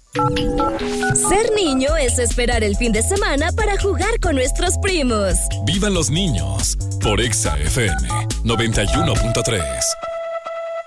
Ser niño es esperar el fin de semana para jugar con nuestros primos. ¡Vivan los niños! Por Exa FM 91.3.